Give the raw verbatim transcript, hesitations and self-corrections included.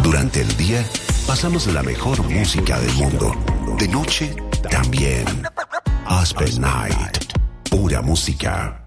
Durante el día, pasamos la mejor música del mundo. De noche, también. Aspen Night. Pura música.